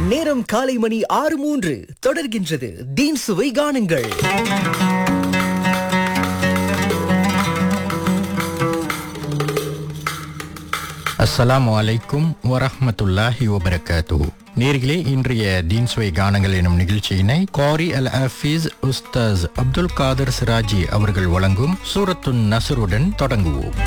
நேரம் காலை மணி 6:03 தொடர்கின்றது தீன் சுவை காணுங்கள். அஸ்ஸலாமு அலைக்கும் வரஹ்மத்துல்லாஹி வபரகாத்துஹு. நேர்களே, இன்றைய தீன் சுவை கானங்கள் எனும் நிகழ்ச்சியினை காரி அல் ஹஃபீஸ் உஸ்தாஸ் அப்துல் காதர் சிராஜி அவர்கள் வழங்கும் சூரத்துன் நஸ்ருடன் தொடங்குவோம்.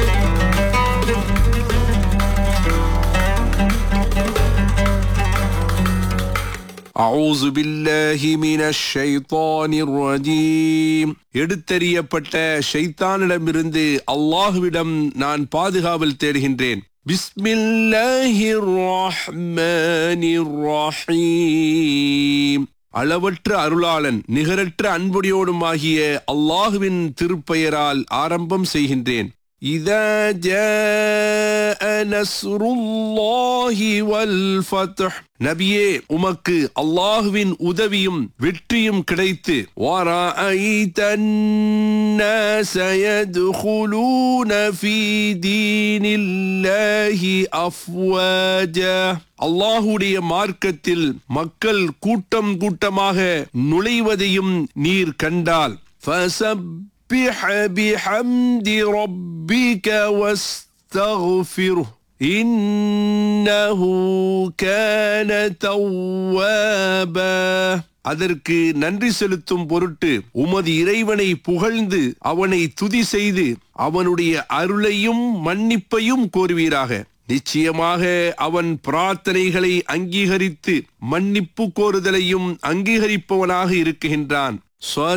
அஊஸு பில்லாஹி மினஷ் ஷைத்தானிர் ரஜீம். எடுத்தறியப்பட்ட ஷைத்தானிடமிருந்து அல்லாஹ்விடம் நான் பாதுகாவல் தேடுகின்றேன். பிஸ்மில்லாஹிர் ரஹ்மானிர் ரஹீம். அளவற்ற அருளாளன் நிகரற்ற அன்புடையோடும் ஆகிய அல்லாஹுவின் திருப்பெயரால் ஆரம்பம் செய்கின்றேன். இதா ஜாஅ நஸ்ருல்லாஹி வல் ஃபத்ஹ். நபியே, உமக்கு அல்லாஹுவின் உதவியும் வெற்றியும் கிடைத்து வரஅய்தன் நாஸ யத்குலூன ஃபீ தீனில்லாஹி அஃப்வாஜா. அல்லாஹுடைய மார்க்கத்தில் மக்கள் கூட்டம் கூட்டமாக நுழைவதையும் நீர் கண்டால் فسبح بحمد ربك واستغفره إنه كان توابا. அதற்கு நன்றி செலுத்தும் பொருட்டு உமது இறைவனை புகழ்ந்து அவனை துதி செய்து அவனுடைய அருளையும் மன்னிப்பையும் கோருவீராக. நிச்சயமாக அவன் பிரார்த்தனைகளை அங்கீகரித்து மன்னிப்பு கோருதலையும் அங்கீகரிப்பவனாக இருக்கின்றான்.